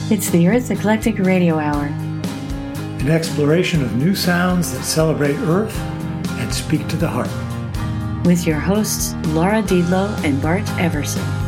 It's the Earth Eclectic Radio Hour, an exploration of new sounds that celebrate Earth and speak to the heart. With your hosts, Laura Diedlow and Bart Everson.